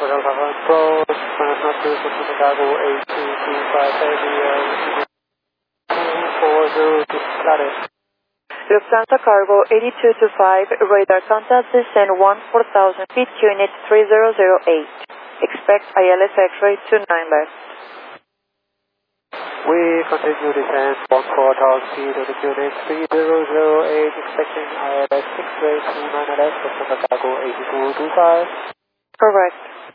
Hotel Papa Pro, not to Chicago 8225 Heavy 240 to Gladys. Lufthansa Cargo 8225, radar contact descend 14,000 feet, unit 3008. Expect ILS X-ray 29 left. We continue descent 14,000 feet on the unit 3008, expecting ILS X-ray 29 left, Lufthansa Cargo 8225. Correct.